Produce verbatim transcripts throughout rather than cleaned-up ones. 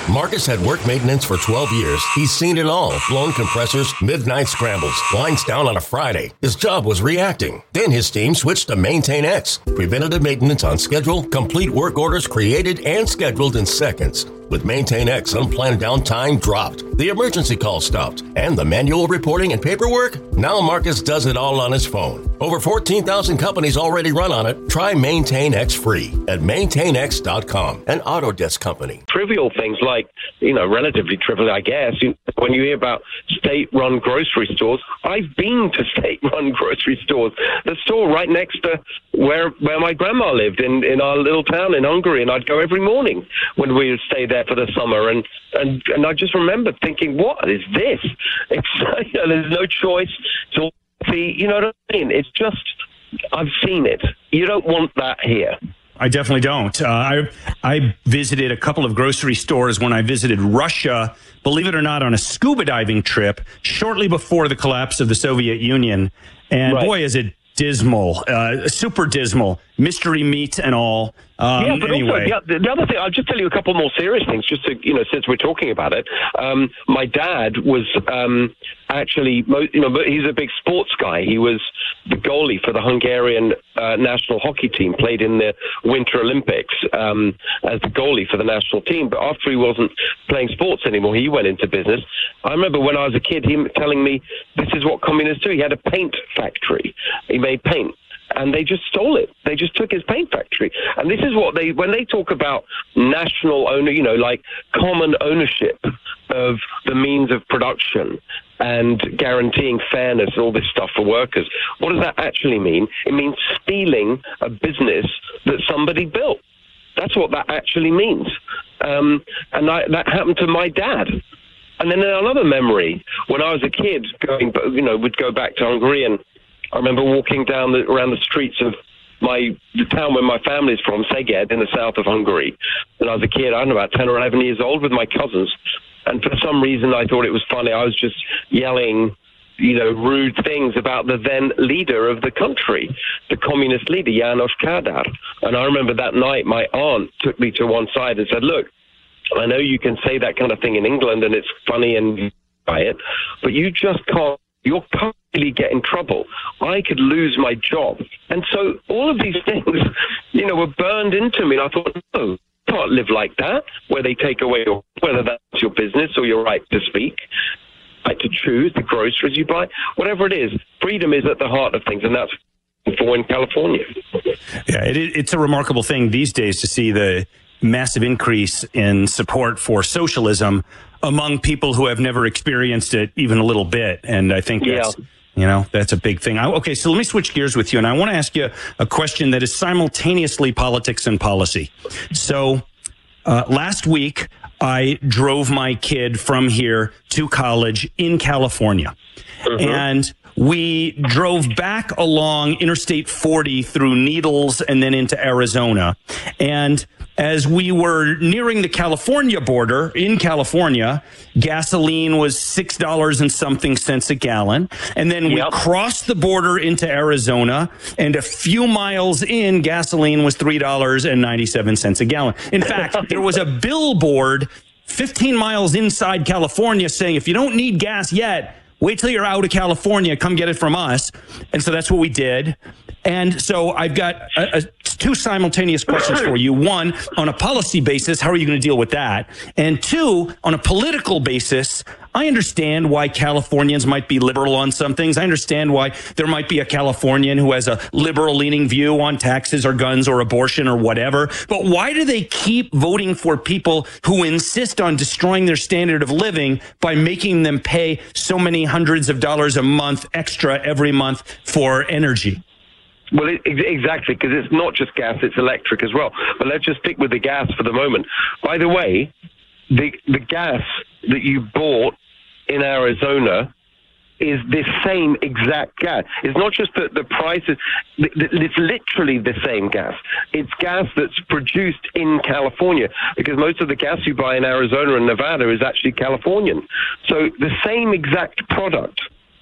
Marcus had worked maintenance for twelve years. He's seen it all. Blown compressors, midnight scrambles, lines down on a Friday. His job was reacting. Then his team switched to Maintain X. Preventative maintenance on schedule, complete work orders created and scheduled in seconds. With Maintain X, unplanned downtime dropped. The emergency call stopped. And the manual reporting and paperwork? Now Marcus does it all on his phone. Over fourteen thousand companies already run on it. Try Maintain X free at maintain x dot com, an Autodesk company. Trivial things like, you know, relatively trivial, I guess. You, when you hear about state-run grocery stores, I've been to state-run grocery stores. The store right next to where where my grandma lived in, in our little town in Hungary, and I'd go every morning when we would stay there for the summer. And, and, and I just remember thinking, what is this? It's, you know, there's no choice. It's all the, you know what I mean? It's just, I've seen it. You don't want that here. I definitely don't. Uh, I I visited a couple of grocery stores when I visited Russia, believe it or not, on a scuba diving trip shortly before the collapse of the Soviet Union. And right. boy, is it dismal, uh, super dismal, mystery meat and all. Um, yeah, but anyway. also, the, the other thing, I'll just tell you a couple more serious things, just to, you know, since we're talking about it. Um, my dad was um, actually, you know, he's a big sports guy. He was the goalie for the Hungarian uh, national hockey team, played in the Winter Olympics um, as the goalie for the national team. But after he wasn't playing sports anymore, he went into business. I remember when I was a kid, him telling me, this is what communists do. He had a paint factory. He made paint. And they just stole it. They just took his paint factory. And this is what they, when they talk about national owner, you know, like common ownership of the means of production and guaranteeing fairness and all this stuff for workers, what does that actually mean? It means stealing a business that somebody built. That's what that actually means. Um, and I, that happened to my dad. And then another memory, when I was a kid, going, you know, would go back to Hungary, and I remember walking down the, around the streets of my the town where my family's from, Szeged, in the south of Hungary. When I was a kid, I don't know, about ten or eleven years old, with my cousins. And for some reason, I thought it was funny. I was just yelling, you know, rude things about the then leader of the country, the communist leader, János Kádár. And I remember that night, my aunt took me to one side and said, look, I know you can say that kind of thing in England and it's funny and by it, but you just can't. You'll really get in trouble. I could lose my job. And so all of these things, you know, were burned into me. And I thought, no, you can't live like that, where they take away your, whether that's your business or your right to speak, right to choose the groceries you buy, whatever it is. Freedom is at the heart of things, and that's for in California. Yeah, it, it's a remarkable thing these days to see the massive increase in support for socialism among people who have never experienced it even a little bit. And I think that's, yeah. you know, that's a big thing. I, okay, so let me switch gears with you. And I want to ask you a question that is simultaneously politics and policy. So uh, last week, I drove my kid from here to college in California. Mm-hmm. And we drove back along Interstate forty through Needles and then into Arizona. And as we were nearing the California border, in California, gasoline was six dollars and something cents a gallon. And then we yep. crossed the border into Arizona, and a few miles in, gasoline was three dollars and ninety-seven cents a gallon. In fact, there was a billboard fifteen miles inside California saying, if you don't need gas yet, wait till you're out of California, come get it from us. And so that's what we did. And so I've got a, a, two simultaneous questions for you. One, on a policy basis, how are you going to deal with that? And two, on a political basis, I understand why Californians might be liberal on some things. I understand why there might be a Californian who has a liberal-leaning view on taxes or guns or abortion or whatever. But why do they keep voting for people who insist on destroying their standard of living by making them pay so many hundreds of dollars a month extra every month for energy? Well, it, exactly, because it's not just gas, it's electric as well. But let's just stick with the gas for the moment. By the way, the the gas that you bought in Arizona is the same exact gas. It's not just that the price is, it's literally the same gas. It's gas that's produced in California, because most of the gas you buy in Arizona and Nevada is actually Californian. So the same exact product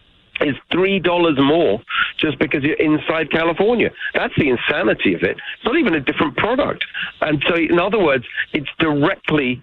is three dollars more just because you're inside California. That's the insanity of it. It's not even a different product. And so, in other words, it's directly